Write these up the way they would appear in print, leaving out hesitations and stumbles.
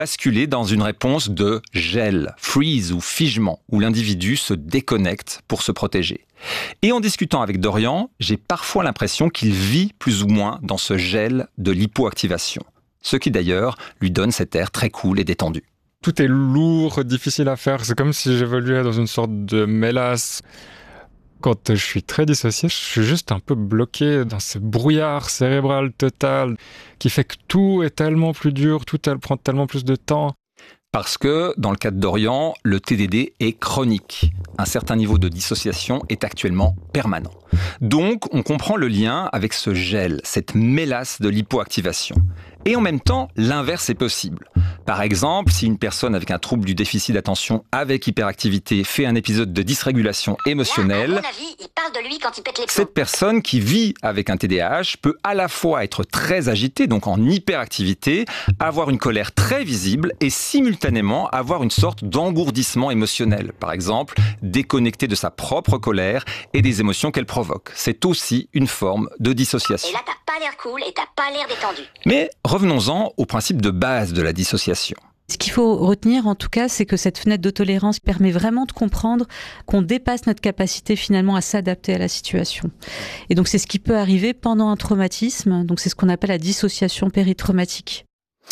basculer dans une réponse de gel, freeze ou figement, où l'individu se déconnecte pour se protéger. Et en discutant avec Dorian, j'ai parfois l'impression qu'il vit plus ou moins dans ce gel de l'hypoactivation. Ce qui d'ailleurs lui donne cet air très cool et détendu. Tout est lourd, difficile à faire. C'est comme si j'évoluais dans une sorte de mélasse. Quand je suis très dissocié, je suis juste un peu bloqué dans ce brouillard cérébral total qui fait que tout est tellement plus dur, tout prend tellement plus de temps. Parce que, dans le cas de Dorian, le TDD est chronique. Un certain niveau de dissociation est actuellement permanent. Donc, on comprend le lien avec ce gel, cette mélasse de l'hypoactivation. Et en même temps, l'inverse est possible. Par exemple, si une personne avec un trouble du déficit d'attention avec hyperactivité fait un épisode de dysrégulation émotionnelle, à mon avis, il parle de lui quand il pète les plombs. cette personne qui vit avec un TDAH peut à la fois être très agitée, donc en hyperactivité, avoir une colère très visible et simultanément avoir une sorte d'engourdissement émotionnel. Par exemple, déconnectée de sa propre colère et des émotions qu'elle provoque. C'est aussi une forme de dissociation. Et là, t'as pas l'air cool et t'as pas l'air détendu. Mais revenons-en au principe de base de la dissociation. Ce qu'il faut retenir, en tout cas, c'est que cette fenêtre de tolérance permet vraiment de comprendre qu'on dépasse notre capacité finalement à s'adapter à la situation. Et donc, c'est ce qui peut arriver pendant un traumatisme. Donc, c'est ce qu'on appelle la dissociation péritraumatique.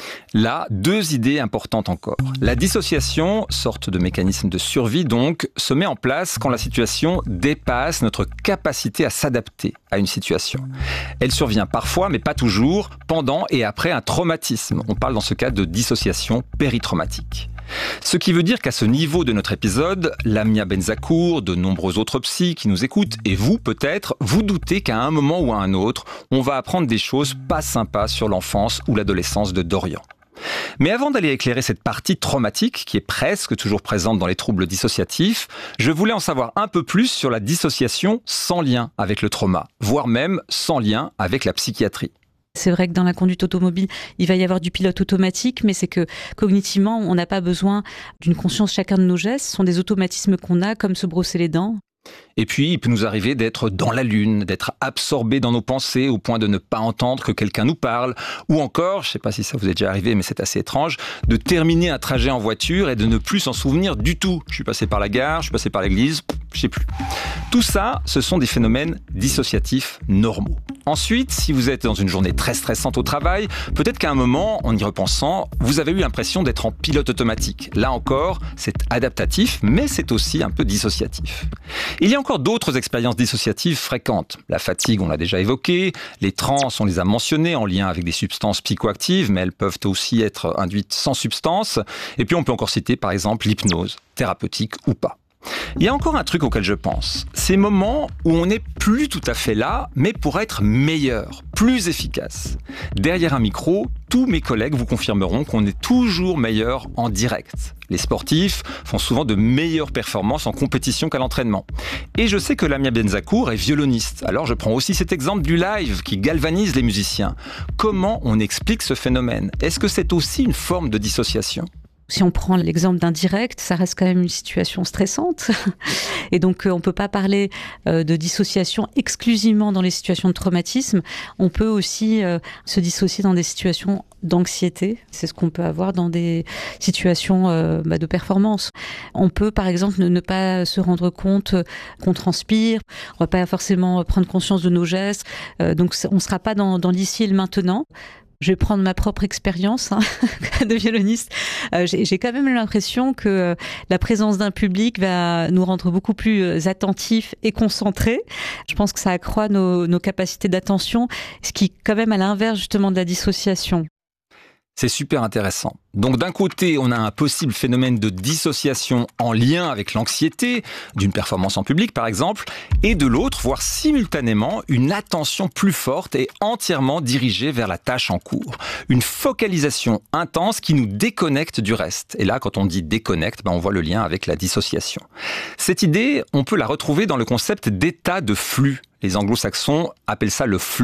Là, deux idées importantes encore. La dissociation, sorte de mécanisme de survie donc, se met en place quand la situation dépasse notre capacité à s'adapter à une situation. Elle survient parfois, mais pas toujours, pendant et après un traumatisme. On parle dans ce cas de dissociation péritraumatique. Ce qui veut dire qu'à ce niveau de notre épisode, Lamia Benzakour, de nombreux autres psys qui nous écoutent, et vous peut-être, vous doutez qu'à un moment ou à un autre, on va apprendre des choses pas sympas sur l'enfance ou l'adolescence de Dorian. Mais avant d'aller éclairer cette partie traumatique, qui est presque toujours présente dans les troubles dissociatifs, je voulais en savoir un peu plus sur la dissociation sans lien avec le trauma, voire même sans lien avec la psychiatrie. C'est vrai que dans la conduite automobile, il va y avoir du pilote automatique, mais c'est que cognitivement, on n'a pas besoin d'une conscience chacun de nos gestes. Ce sont des automatismes qu'on a, comme se brosser les dents. Et puis, il peut nous arriver d'être dans la lune, d'être absorbé dans nos pensées au point de ne pas entendre que quelqu'un nous parle. Ou encore, je ne sais pas si ça vous est déjà arrivé, mais c'est assez étrange, de terminer un trajet en voiture et de ne plus s'en souvenir du tout. Je suis passé par la gare, je suis passé par l'église, je ne sais plus. Tout ça, ce sont des phénomènes dissociatifs normaux. Ensuite, si vous êtes dans une journée très stressante au travail, peut-être qu'à un moment, en y repensant, vous avez eu l'impression d'être en pilote automatique. Là encore, c'est adaptatif, mais c'est aussi un peu dissociatif. Il y a encore d'autres expériences dissociatives fréquentes. La fatigue, on l'a déjà évoqué. Les trans, on les a mentionnées en lien avec des substances psychoactives, mais elles peuvent aussi être induites sans substance. Et puis on peut encore citer par exemple l'hypnose, thérapeutique ou pas. Il y a encore un truc auquel je pense. Ces moments où on n'est plus tout à fait là, mais pour être meilleur, plus efficace. Derrière un micro, tous mes collègues vous confirmeront qu'on est toujours meilleur en direct. Les sportifs font souvent de meilleures performances en compétition qu'à l'entraînement. Et je sais que Lamia Benzakour est violoniste. Alors je prends aussi cet exemple du live qui galvanise les musiciens. Comment on explique ce phénomène ? Est-ce que c'est aussi une forme de dissociation ? Si on prend l'exemple d'un direct, ça reste quand même une situation stressante. Et donc, on ne peut pas parler de dissociation exclusivement dans les situations de traumatisme. On peut aussi se dissocier dans des situations d'anxiété. C'est ce qu'on peut avoir dans des situations de performance. On peut, par exemple, ne pas se rendre compte qu'on transpire. On ne va pas forcément prendre conscience de nos gestes. Donc, on ne sera pas dans l'ici et le maintenant. Je vais prendre ma propre expérience de violoniste. J'ai quand même l'impression que la présence d'un public va nous rendre beaucoup plus attentifs et concentrés. Je pense que ça accroît nos capacités d'attention, ce qui est quand même à l'inverse justement de la dissociation. C'est super intéressant. Donc d'un côté, on a un possible phénomène de dissociation en lien avec l'anxiété, d'une performance en public par exemple, et de l'autre, voire simultanément, une attention plus forte et entièrement dirigée vers la tâche en cours. Une focalisation intense qui nous déconnecte du reste. Et là, quand on dit déconnecte, on voit le lien avec la dissociation. Cette idée, on peut la retrouver dans le concept d'état de flux. Les anglo-saxons appellent ça le flow.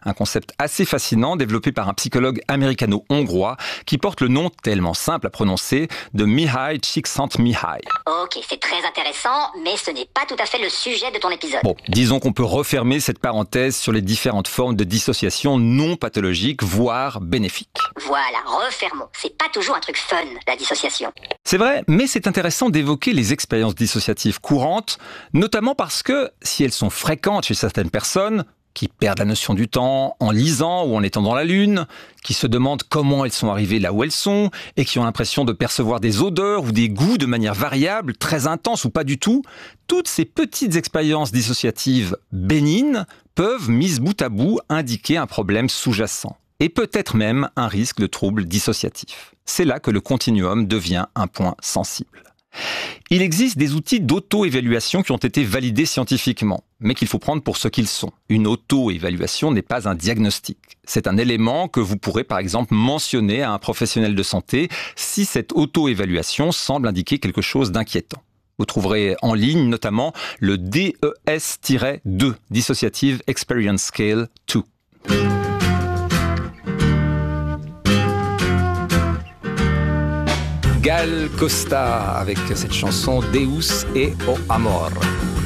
un concept assez fascinant développé par un psychologue américano-hongrois qui porte le nom tellement simple à prononcer de Mihaly Csikszentmihalyi. Ok, c'est très intéressant, mais ce n'est pas tout à fait le sujet de ton épisode. Bon, disons qu'on peut refermer cette parenthèse sur les différentes formes de dissociation non pathologiques, voire bénéfiques. Voilà, refermons. C'est pas toujours un truc fun, la dissociation. C'est vrai, mais c'est intéressant d'évoquer les expériences dissociatives courantes, notamment parce que, si elles sont fréquentes chez certaines personnes, qui perdent la notion du temps en lisant ou en étant dans la lune, qui se demandent comment elles sont arrivées là où elles sont, et qui ont l'impression de percevoir des odeurs ou des goûts de manière variable, très intense ou pas du tout, toutes ces petites expériences dissociatives bénignes peuvent, mises bout à bout, indiquer un problème sous-jacent, et peut-être même un risque de trouble dissociatif. C'est là que le continuum devient un point sensible. Il existe des outils d'auto-évaluation qui ont été validés scientifiquement, mais qu'il faut prendre pour ce qu'ils sont. Une auto-évaluation n'est pas un diagnostic. C'est un élément que vous pourrez par exemple mentionner à un professionnel de santé si cette auto-évaluation semble indiquer quelque chose d'inquiétant. Vous trouverez en ligne notamment le DES-2, Dissociative Experience Scale 2. Gal Costa avec cette chanson Deus et o Amor.